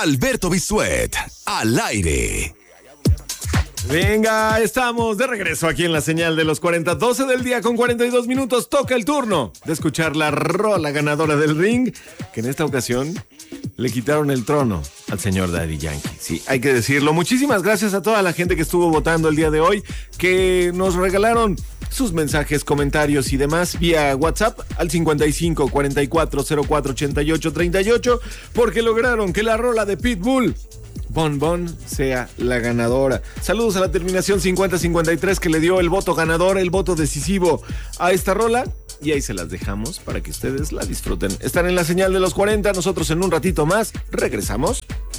Alberto Bisuet, al aire. Venga, estamos de regreso aquí en la señal de los 40, 12 del día con 42 minutos. Toca el turno de escuchar la rola ganadora del ring, que en esta ocasión le quitaron el trono al señor Daddy Yankee. Sí, hay que decirlo. Muchísimas gracias a toda la gente que estuvo votando el día de hoy, que nos regalaron sus mensajes, comentarios y demás vía WhatsApp al 55 44 04 88 38, porque lograron que la rola de Pitbull, Bon Bon, sea la ganadora. Saludos a la terminación 5053 que le dio el voto ganador, el voto decisivo a esta rola. Y ahí se las dejamos para que ustedes la disfruten. Están en la señal de los 40, nosotros en un ratito más regresamos.